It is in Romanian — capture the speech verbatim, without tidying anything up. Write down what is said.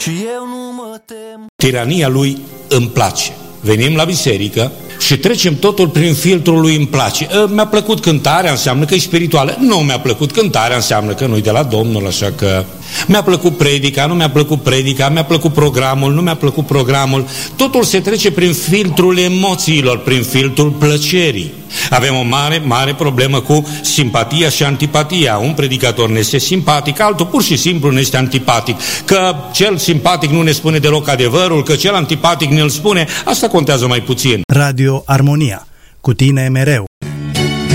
Și eu nu mă tem. Tirania lui îmi place. Venim la biserică și trecem totul prin filtrul lui îmi place. Mi-a plăcut cântarea, înseamnă că e spirituală. Nu mi-a plăcut cântarea, înseamnă că nu-i de la Domnul, așa că... Mi-a plăcut predica, nu mi-a plăcut predica, mi-a plăcut programul, nu mi-a plăcut programul. Totul se trece prin filtrul emoțiilor, prin filtrul plăcerii. Avem o mare, mare problemă cu simpatia și antipatia. Un predicator ne este simpatic, altul pur și simplu ne este antipatic. Că cel simpatic nu ne spune deloc adevărul, că cel antipatic ne-l spune, asta contează mai puțin. Radio Armonia, cu tine mereu.